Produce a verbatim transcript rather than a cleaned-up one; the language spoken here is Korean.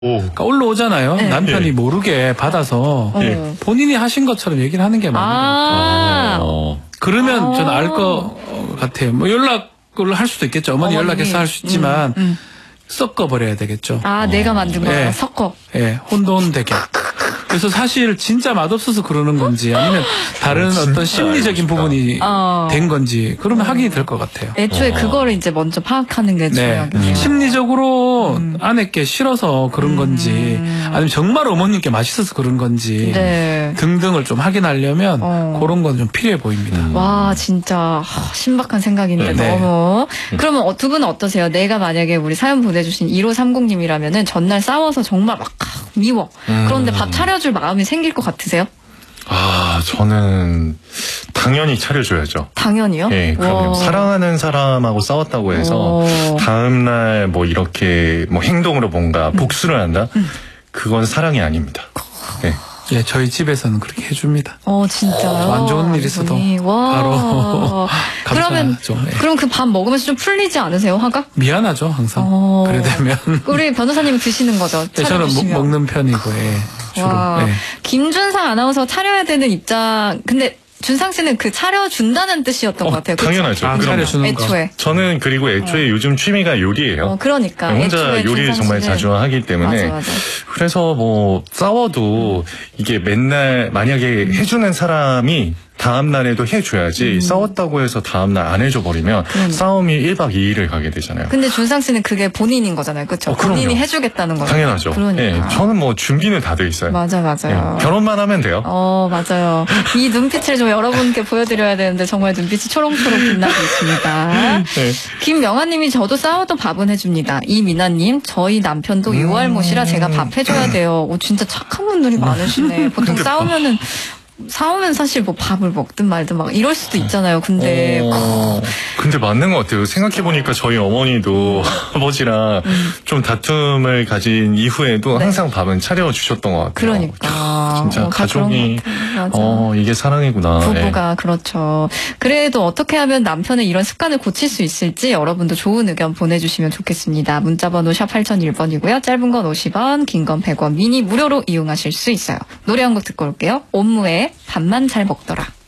그러니까 올라오잖아요. 네. 남편이 네. 모르게 받아서 네. 본인이 하신 것처럼 얘기를 하는 게 맞는 것 아. 같아요. 어. 그러면 아. 저는 알 것 같아요. 뭐 연락을 할 수도 있겠죠. 어머니 어머니. 연락해서 할 수 있지만 음, 음. 섞어버려야 되겠죠. 아, 내가 만든 거야. 네. 섞어. 예, 혼돈되게. 그래서 사실 진짜 맛없어서 그러는 건지 아니면 다른 어, 어떤 심리적인 알겠다. 부분이 어. 된 건지 그러면 확인이 될 것 같아요. 애초에 어. 그거를 이제 먼저 파악하는 게 네. 중요하겠네요. 심리적으로 음. 아내께 싫어서 그런 건지 아니면 정말 어머님께 맛있어서 그런 건지 네. 등등을 좀 확인하려면 어. 그런 건 좀 필요해 보입니다. 음. 와, 진짜 하, 신박한 생각인데 네. 너무. 그러면 어, 두 분은 어떠세요? 내가 만약에 우리 사연 보내주신 일오삼공님이라면은 전날 싸워서 정말 막 아, 미워. 음. 그런데 밥 차려줄 마음이 생길 것 같으세요? 아, 저는 당연히 차려줘야죠. 당연히요? 예, 그럼요. 와. 사랑하는 사람하고 싸웠다고 해서 오. 다음날 뭐 이렇게 뭐 행동으로 뭔가 복수를 한다? 그건 사랑이 아닙니다. 예. 예, 저희 집에서는 그렇게 해줍니다. 어, 진짜요? 안 좋은 일 있어도 이분이. 와. 바로 그러면 감사하죠. 예. 그럼 그 밥 먹으면서 좀 풀리지 않으세요, 화가? 미안하죠, 항상. 어. 그래 되면. 우리 변호사님이 드시는 거죠? 예, 저는 먹- 차려주시면. 먹는 편이고, 예, 주로. 와. 예. 김준상 아나운서 차려야 되는 입장. 근데 준상 씨는 그 차려준다는 뜻이었던 어, 것 같아요. 그쵸? 당연하죠. 아, 그럼요. 차려주는 거. 애초에. 저는 그리고 애초에 요즘 취미가 요리예요. 어, 그러니까. 혼자 애초에 요리를 준상 정말 씨는. 자주 하기 때문에 맞아, 맞아. 그래서 뭐 싸워도 이게 맨날 만약에 해주는 사람이 다음 날에도 해줘야지 싸웠다고 해서 다음 날 안 해줘 버리면 그러니까. 싸움이 일박 이일을 가게 되잖아요. 근데 준상 씨는 그게 본인인 거잖아요. 그렇죠? 어, 그럼요. 본인이 해주겠다는 거죠. 당연하죠. 그러니까. 예, 저는 뭐 준비는 다 돼 있어요. 맞아, 맞아요. 예, 결혼만 하면 돼요. 어, 맞아요. 이 눈빛을 좀 여러분께 보여드려야 되는데 정말 눈빛이 초롱초롱 빛나고 있습니다. 네. 김명아님이 저도 싸워도 밥은 해줍니다. 이민아님 저희 남편도 유알못이라 제가 밥 해줘야 돼요. 오, 진짜 착한 분들이 많으시네. 보통 근데 싸우면은 싸우면 사실 뭐 밥을 먹든 말든 막 이럴 수도 있잖아요. 근데 어, 근데 맞는 것 같아요. 생각해보니까 저희 어머니도 아버지랑 좀 다툼을 가진 이후에도 네. 항상 밥은 차려주셨던 것 같아요. 그러니까 진짜 어, 다 그런 가족이 것 같아요. 맞아. 어 이게 사랑이구나. 부부가 그렇죠. 그래도 어떻게 하면 남편의 이런 습관을 고칠 수 있을지 여러분도 좋은 의견 보내주시면 좋겠습니다. 문자번호 샵 팔공공일 번이고요. 짧은 건 오십 원, 긴 건 백 원, 미니 무료로 이용하실 수 있어요. 노래 한 곡 듣고 올게요. 옴무의 밥만 잘 먹더라.